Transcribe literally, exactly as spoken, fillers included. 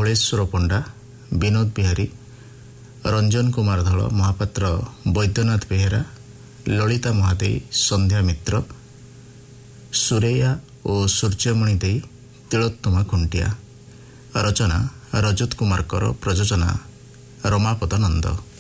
ଧବଳେଶ୍ୱର ପଣ୍ଡା, ବିନୋଦ ବିହାରୀ, ରଞ୍ଜନ କୁମାର ଧଳ, ମହାପାତ୍ର ବୈଦ୍ୟନାଥ ବେହେରା, ଲଳିତା ମହାଦେଇ, ସନ୍ଧ୍ୟା ମିତ୍ର, ସୁରେୟା ଓ ସୂର୍ଯ୍ୟମଣି ଦେଇ, ତିଳୋତ୍ତମା ଖୁଣ୍ଟିଆ। ରଚନା ରଜତ କୁମାର କର, ପ୍ରଯୋଜନା ରମାପଦ ନନ୍ଦ।